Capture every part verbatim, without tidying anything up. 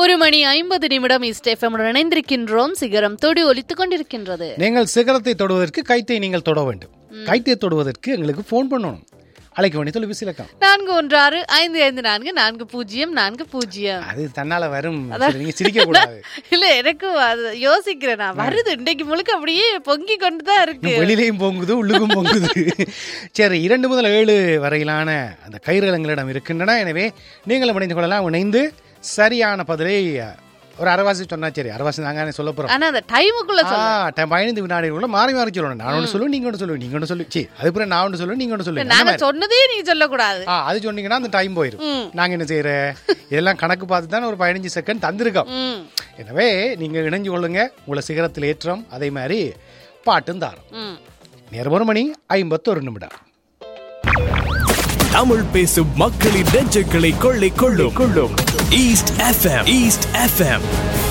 ஒரு மணி ஐம்பது நிமிடம் ஈஸ்ட் எஃப்எம் இணைந்திருக்கின்றோம். சிகரம் தொடி ஒலித்துக் கொண்டிருக்கின்றது. நீங்கள் சிகரத்தை தொடுவதற்கு கைத்தை நீங்கள் தொட வேண்டும். கைத்தை தொடுவதற்கு எங்களுக்கு போன் பண்ணணும். அழைக்க வேண்டிய தொலைபேசி இலக்கம் நான்கு ஒன்று ஆறு ஐந்து ஐந்து நான்கு நான்கு பூஜ்ஜியம் நான்கு பூஜ்ஜியம். அது தன்னால வரும். நீங்க சிரிக்க கூடாது. இல்ல எனக்கும் யோசிக்கிறேன். நான் வருது இன்றைக்கு முழுக்க அப்படியே பொங்கி கொண்டுதான் இருக்கு. வெளியிலையும் பொங்குது, உள்ளுக்கும் பொங்குது. சரி, இரண்டு முதல் ஏழு வரையிலான அந்த கயிறுகள் எங்களிடம் இருக்கின்றன. எனவே நீங்களும் இணைந்து கொள்ளலாம். இணைந்து சரியான பதிலை ஒரு அரவாசி சொன்னா சரி, அரவாசி நாங்க சொல்ல போறோம். ஆனா அந்த டைமுக்குள்ள சொல்லுங்க. பதினைந்து வினாடிக்குள்ள மாறி மாறி சொல்லணும். நான் ஒன்று சொல்லுவேன், நீங்க ஒன்று சொல்லுவேன், நீங்க ஒன்று சொல்லு. சரி, அதுக்கப்புறம் நான் ஒன்று சொல்லுவேன், நீங்க ஒன்று சொல்லுங்க. நான் சொன்னதே நீங்க சொல்லக்கூடாது. அது சொன்னீங்கன்னா அந்த டைம் போயிடும். நாங்க என்ன செய்யற இதெல்லாம் கணக்கு பார்த்து தான் ஒரு பதினஞ்சு செகண்ட் தந்திருக்கோம். எனவே நீங்க இணைஞ்சு கொள்ளுங்க. உங்களை சிகரத்தில் ஏற்றம், அதே மாதிரி பாட்டும் தாரம். நேரம் ஒரு மணி ஐம்பத்தொரு நிமிடம். தமிழ் பேசும் மக்களின் நெஞ்சுகளை கொள்ளை கொள்ளும் கொள்ளும் ஈஸ்ட் எஃப்எம். East FM.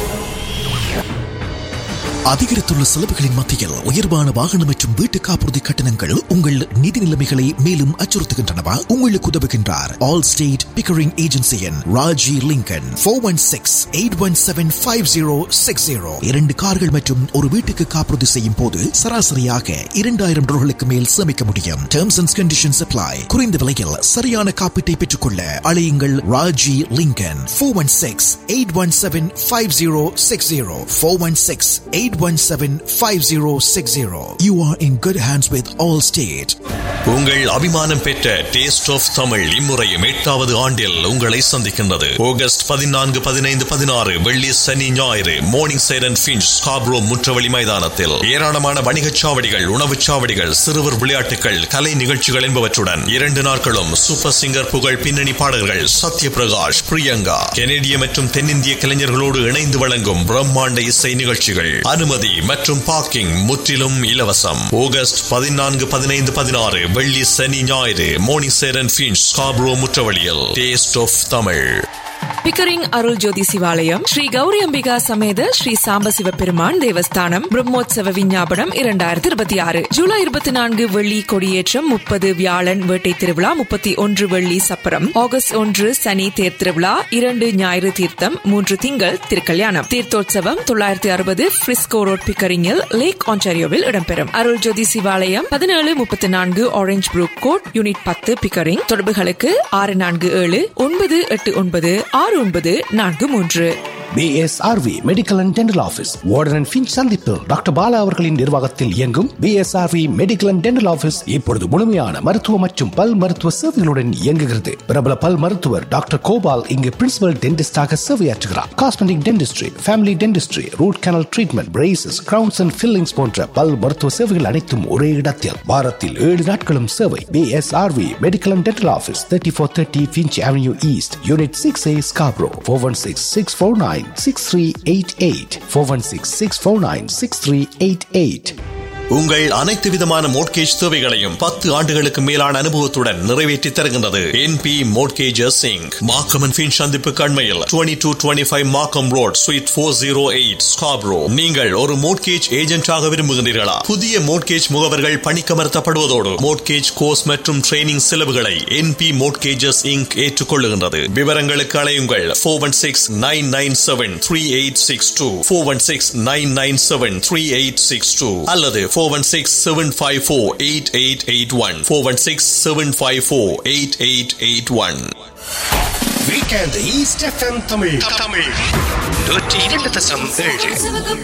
அதிகரித்துள்ள செலவுகளின் மத்தியில் உயர்வான வாகனம் மற்றும் வீட்டு காப்புறுதி கட்டணங்கள் உங்கள் நிதி நிலைமைகளை மேலும் அச்சுறுத்துகின்றனவா? உங்களுக்கு உதவுகின்றார் all state Pickering ஏஜென்சியின் Raji Lincoln. Four one six eight one seven five zero six zero. இரண்டு கார்கள் மற்றும் ஒரு வீட்டுக்கு காப்புறுதி செய்யும் போது சராசரியாக இரண்டாயிரம் டாலர்களுக்கு மேல் சேமிக்க முடியும். Terms and conditions apply. குறைந்த விலையில் சரியான காப்பீட்டை பெற்றுக்கொள்ள அழையுங்கள் Raji Lincoln. Four one six eight one seven five zero six zero. Four one six eight one seven five zero six zero. You are in good hands with Allstate. உங்கள் அபிமானம் பெற்ற taste of Tamil இம்முறையும் எட்டாவது ஆண்டில் உங்களை சந்திக்கின்றது. ஆகஸ்ட் பதினான்கு பதினைந்து பதினாறு வெள்ளி சனி ஞாயிறு மோர்னிங் சைரன் ஃபின்ச் ஸ்காப்ரோ முற்றவழி மைதானத்தில் ஏராளமான வணிகச் சாவடிகள், உணவுச் சாவடிகள், சிறுவர் விளையாட்டுகள், கலை நிகழ்ச்சிகள் என்பவற்றுடன் இரண்டு நாட்களும் சூப்பர் சிங்கர் புகழ் பின்னணி பாடகர்கள் சத்ய பிரகாஷ், பிரியங்கா, கெனடிய மற்றும் தென்னிந்திய கலைஞர்களோடு இணைந்து வழங்கும் பிரம்மாண்ட இசை நிகழ்ச்சிகள். அனுமதி மற்றும் பார்க்கிங் முற்றிலும் இலவசம். ஆகஸ்ட் பதினான்கு பதினைந்து பதினாறு வெள்ளி சனி ஞாயிறு morning Cheran Finch Scarborough முற்றவழியில் taste of Tamil. Pickering அருள் ஜோதி சிவாலயம் ஸ்ரீ கௌரி அம்பிகா சமேத ஸ்ரீ சாம்பசிவ பெருமான் தேவஸ்தானம் பிரம்மோத்சவ விஞ்ஞாபனம் இரண்டாயிரத்தி இருபத்தி ஆறு ஜூலை இருபத்தி நான்கு வெள்ளி கொடியேற்றம், முப்பது வியாழன் வேட்டை திருவிழா, முப்பத்தி ஒன்று வெள்ளி சப்பரம், ஆகஸ்ட் ஒன்று சனி தேர் திருவிழா, இரண்டு ஞாயிறு தீர்த்தம், மூன்று திங்கள் திருக்கல்யாணம். தீர்த்தோற்சவம் தொள்ளாயிரத்தி அறுபது பிரிஸ்கோ ரோட் பிக்கரிங்கில் லேக் ஆன்டாரியோவில் இடம்பெறும். அருள் ஜோதி சிவாலயம் பதினேழு முப்பத்தி நான்கு ஆரஞ்ச் ப்ரூக் கோட், யூனிட் பத்து பிக்கரிங். தொடர்புகளுக்கு ஆறு நான்கு ஏழு ஒன்பது எட்டு ஒன்பது ஆறு ஒன்பது நான்கு மூன்று. B S R we medical and dental office warden and Finch சந்திப்பு டாக்டர் பாலா அவர்களின் நிர்வாகத்தில் இயங்கும் B S R we medical and dental office இப்பொழுது முழுமையான மருத்துவ மற்றும் பல் மருத்துவ சேவைகளுடன் இயங்குகிறது. பிரபல பல் மருத்துவர் டாக்டர் கோபால் இங்கு principal டென்டிஸ்டாக சேவையாற்றுகிறார். Cosmetic dentistry, family dentistry, root canal treatment, braces, crowns and fillings போன்ற பல் மருத்துவ சேவைகள் அனைத்தும் ஒரே இடத்தில் வாரத்தில் ஏழு நாட்களும் சேவை. B S R we medical and dental office thirty four thirty Finch avenue east, unit six A, Scarborough. Four one six six four nine six three eight eight. four one six six four nine six three eight eight. உங்கள் அனைத்து விதமான mortgage தேவைகளையும் பத்து ஆண்டுகளுக்கு மேலான அனுபவத்துடன் நிறைவேற்றி தருகின்றது N P mortgages Inc. Markham and Finch சந்திப்பு கண்மையில் டுவெண்ட்டி டூ டுவெண்ட்டி ஃபைவ் மார்க்கம் road sweet four zero eight Scarborough. நீங்கள் ஒரு மோட்கேஜ் ஏஜென்டாக விரும்புகின்றீர்களா? புதிய மோட்கேஜ் முகவர்கள் பணிக்கமர்த்தப்படுவதோடு மோட்கேஜ் கோர்ஸ் மற்றும் ட்ரைனிங் செலவுகளை என் பி மோட்கேஜஸ் இன்க் ஏற்றுக்கொள்ளுகின்றது. விவரங்களுக்கு அழையுங்கள் four one six nine nine seven three eight six two four one six nine nine seven three eight six two அல்லது four one six seven five four eight eight eight one four one six seven five four eight eight eight one. Weekend East F M Tamil Tamil நூற்றி இரண்டு தசம் ஏழு.